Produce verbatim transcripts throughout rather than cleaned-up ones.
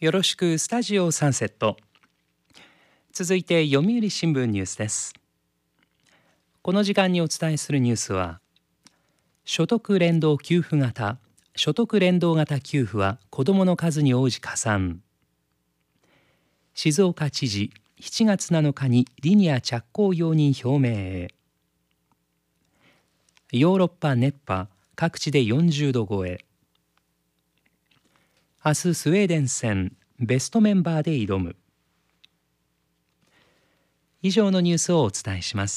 よろしくスタジオサンセット。続いて読売新聞ニュースです。この時間にお伝えするニュースは、所得連動給付型所得連動型給付は子どもの数に応じ加算。静岡知事しちがつなのかにリニア着工容認表明へ。ヨーロッパ熱波各地でよんじゅうど超え。明日スウェーデン戦ベストメンバーで挑む。以上のニュースをお伝えします。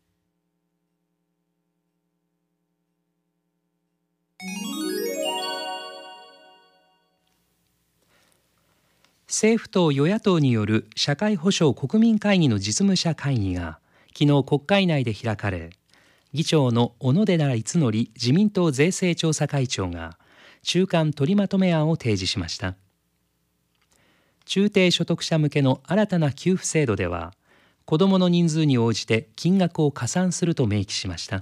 政府と与野党による社会保障国民会議の実務者会議が昨日国会内で開かれ、議長の小野寺五典自民党税制調査会長が中間取りまとめ案を提示しました。中低所得者向けの新たな給付制度では、子どもの人数に応じて金額を加算すると明記しました。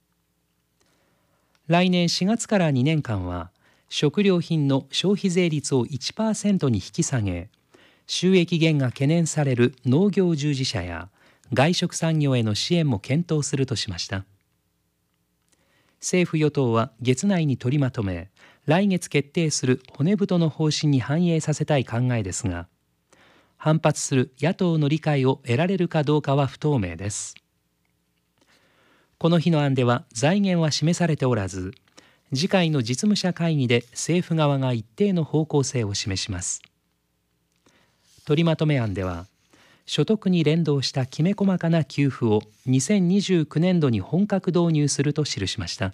来年しがつからにねんかんは、食料品の消費税率を いちパーセント に引き下げ、収益減が懸念される農業従事者や外食産業への支援も検討するとしました。政府与党は月内に取りまとめ、来月決定する骨太の方針に反映させたい考えですが、反発する野党の理解を得られるかどうかは不透明です。この日の案では財源は示されておらず、次回の実務者会議で政府側が一定の方向性を示します。取りまとめ案では、所得に連動したきめ細かな給付をにせんにじゅうきゅうねんどに本格導入すると記しました。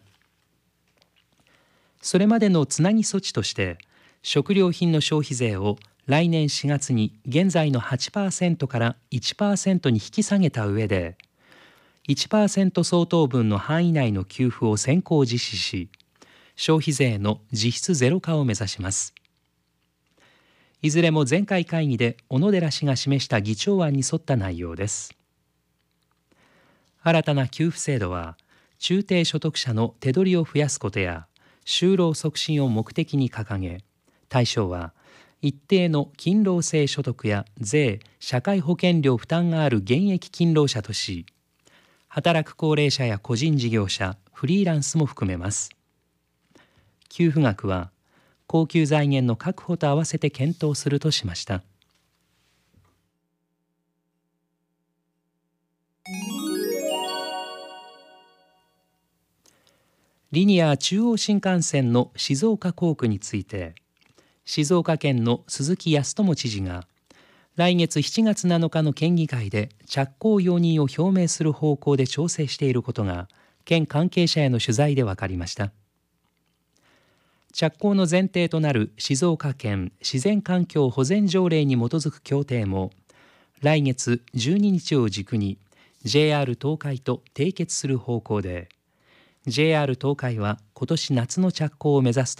それまでのつなぎ措置として、食料品の消費税を来年しがつに現在の はちパーセント から いちパーセント に引き下げた上で、いちパーセント 相当分の範囲内の給付を先行実施し、消費税の実質ゼロ化を目指します。いずれも前回会議で小野寺氏が示した議長案に沿った内容です。新たな給付制度は、中低所得者の手取りを増やすことや、就労促進を目的に掲げ、対象は一定の勤労性所得や税・社会保険料負担がある現役勤労者とし、働く高齢者や個人事業者、フリーランスも含めます。給付額は恒久財源の確保と合わせて検討するとしました。リニア中央新幹線の静岡工区について、静岡県の鈴木康友知事が来月しちがつなのかの県議会で着工容認を表明する方向で調整していることが県関係者への取材で分かりました。着工の前提となる静岡県自然環境保全条例に基づく協定も来月じゅうににちを軸に ジェイアール 東海と締結する方向で、ジェイアール 東海は今年夏の着工を目指すと